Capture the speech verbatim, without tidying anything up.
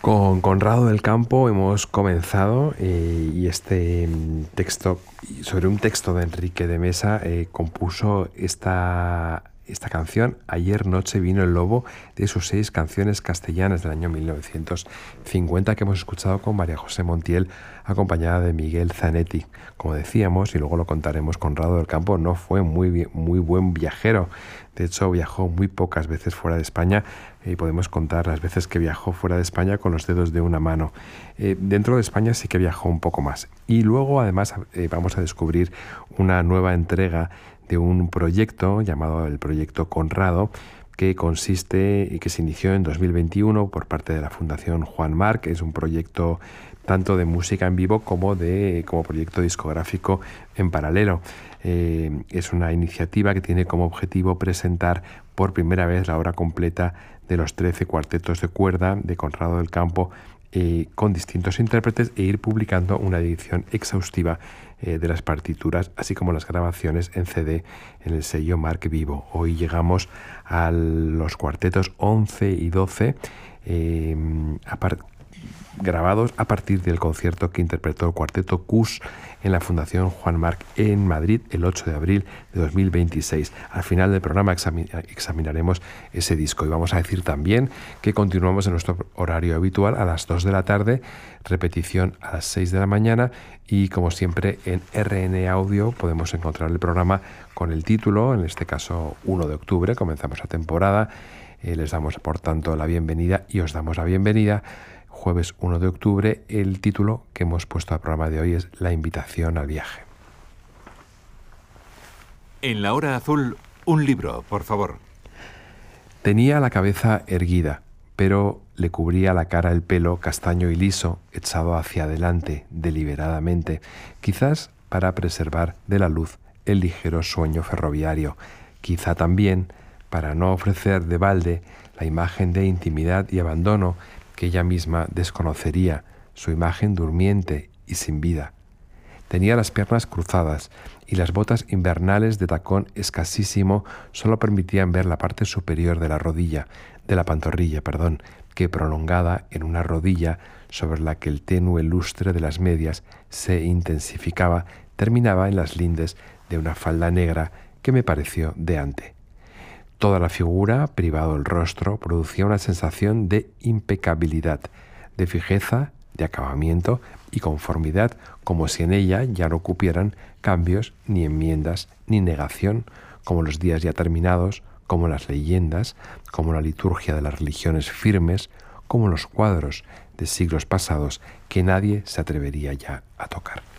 Con Conrado del Campo hemos comenzado eh, y este texto, sobre un texto de Enrique de Mesa, eh, compuso esta, esta canción, Ayer noche vino el lobo, de sus seis canciones castellanas del año mil novecientos cincuenta que hemos escuchado con María José Montiel, acompañada de Miguel Zanetti. Como decíamos, y luego lo contaremos, Conrado del Campo no fue muy, muy buen viajero. De hecho, viajó muy pocas veces fuera de España y podemos contar las veces que viajó fuera de España con los dedos de una mano. Eh, dentro de España sí que viajó un poco más. Y luego, además, eh, vamos a descubrir una nueva entrega de un proyecto llamado el Proyecto Conrado, que consiste y que se inició en dos mil veintiuno por parte de la Fundación Juan Marc. Es un proyecto tanto de música en vivo como de como proyecto discográfico en paralelo. Eh, es una iniciativa que tiene como objetivo presentar por primera vez la obra completa de los trece cuartetos de cuerda de Conrado del Campo, eh, con distintos intérpretes, e ir publicando una edición exhaustiva eh, de las partituras, así como las grabaciones en C D en el sello Marc Vivo. Hoy llegamos a los cuartetos once y doce, eh, a par- grabados a partir del concierto que interpretó el cuarteto Cus en la Fundación Juan Marc en Madrid el ocho de abril de dos mil veintiséis. Al final del programa examin- examinaremos ese disco y vamos a decir también que continuamos en nuestro horario habitual a las dos de la tarde, repetición a las seis de la mañana, y como siempre en R N Audio podemos encontrar el programa con el título, en este caso uno de octubre, comenzamos la temporada. Eh, les damos por tanto la bienvenida y os damos la bienvenida. Jueves uno de octubre, el título que hemos puesto al programa de hoy es La invitación al viaje. En la hora azul, un libro, por favor. Tenía la cabeza erguida, pero le cubría la cara el pelo castaño y liso, echado hacia adelante deliberadamente, quizás para preservar de la luz el ligero sueño ferroviario, quizá también para no ofrecer de balde la imagen de intimidad y abandono que ella misma desconocería, su imagen durmiente y sin vida. Tenía las piernas cruzadas y las botas invernales de tacón escasísimo solo permitían ver la parte superior de la rodilla, de la pantorrilla, perdón, que prolongada en una rodilla sobre la que el tenue lustre de las medias se intensificaba, terminaba en las lindes de una falda negra que me pareció de ante. Toda la figura, privado el rostro, producía una sensación de impecabilidad, de fijeza, de acabamiento y conformidad, como si en ella ya no cupieran cambios, ni enmiendas, ni negación, como los días ya terminados, como las leyendas, como la liturgia de las religiones firmes, como los cuadros de siglos pasados que nadie se atrevería ya a tocar.